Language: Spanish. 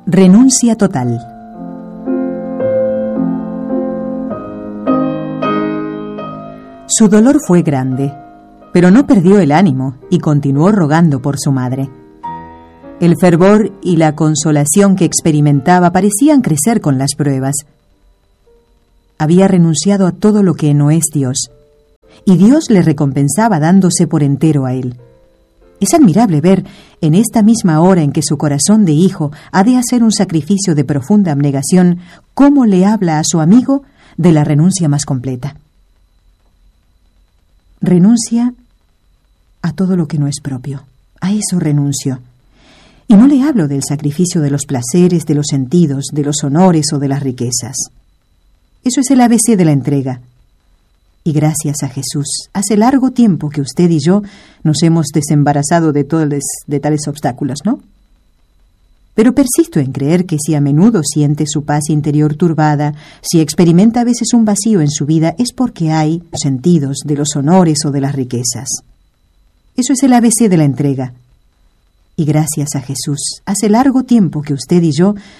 Renuncia total. Su dolor fue grande, pero no perdió el ánimo y continuó rogando por su madre. El fervor y la consolación que experimentaba parecían crecer con las pruebas. Había renunciado a todo lo que no es Dios, y Dios le recompensaba dándose por entero a él. Es admirable ver, en esta misma hora en que su corazón de hijo ha de hacer un sacrificio de profunda abnegación, cómo le habla a su amigo de la renuncia más completa. Renuncia a todo lo que no es propio. A eso renuncio. Y no le hablo del sacrificio de los placeres, de los sentidos, de los honores o de las riquezas. Eso es el ABC de la entrega. Y gracias a Jesús, hace largo tiempo que usted y yo nos hemos desembarazado de tales obstáculos, ¿no? Pero persisto en creer que si a menudo siente su paz interior turbada, si experimenta a veces un vacío en su vida, es porque hay sentidos de los honores o de las riquezas. Eso es el ABC de la entrega. Y gracias a Jesús, hace largo tiempo que usted y yo